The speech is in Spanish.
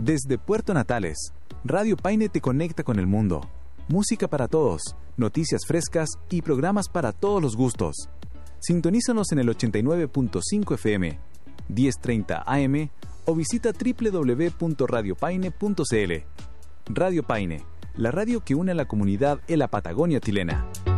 Desde Puerto Natales, Radio Paine te conecta con el mundo. Música para todos, noticias frescas y programas para todos los gustos. Sintonízanos en el 89.5 FM, 1030 AM o visita www.radiopaine.cl. Radio Paine, la radio que une a la comunidad en la Patagonia chilena.